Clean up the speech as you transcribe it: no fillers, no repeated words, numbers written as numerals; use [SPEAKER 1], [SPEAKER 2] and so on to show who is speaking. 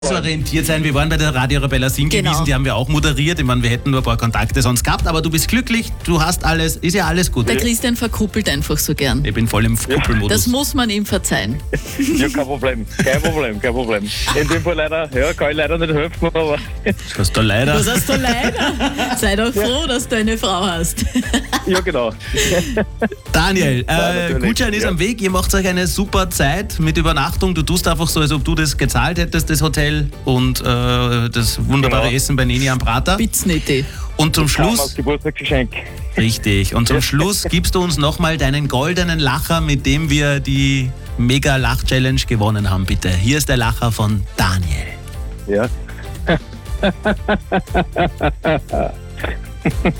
[SPEAKER 1] orientiert sein. Wir waren bei der Radio Arabella Single-Wiesen,
[SPEAKER 2] Genau.
[SPEAKER 1] die haben wir auch moderiert. Ich meine, wir hätten nur ein paar Kontakte sonst gehabt, aber du bist glücklich, du hast alles, ist ja alles gut.
[SPEAKER 2] Der Christian verkuppelt einfach so gern.
[SPEAKER 1] Ich bin voll im Kuppelmodus.
[SPEAKER 2] Das muss man ihm verzeihen.
[SPEAKER 3] Ja, kein Problem. In dem Fall leider, kann ich leider nicht helfen, aber
[SPEAKER 1] Was da leider.
[SPEAKER 2] Was hast du leider? Sei doch froh, dass du eine Frau hast.
[SPEAKER 3] ja, genau.
[SPEAKER 1] Daniel,
[SPEAKER 3] natürlich.
[SPEAKER 1] Gutschein ist am Weg. Ihr macht euch eine super Zeit mit Übernachtung. Du tust einfach so, als ob du das gezahlt hättest, das Hotel und das wunderbare
[SPEAKER 3] Genau.
[SPEAKER 1] Essen bei Neni am Prater.
[SPEAKER 2] Bitznete.
[SPEAKER 1] Und zum
[SPEAKER 3] Kam
[SPEAKER 1] Schluss,
[SPEAKER 3] als Geburtstagsgeschenk.
[SPEAKER 1] richtig, und zum Schluss gibst du uns nochmal deinen goldenen Lacher, mit dem wir die Mega-Lach-Challenge gewonnen haben, bitte. Hier ist der Lacher von Daniel.
[SPEAKER 3] Ja.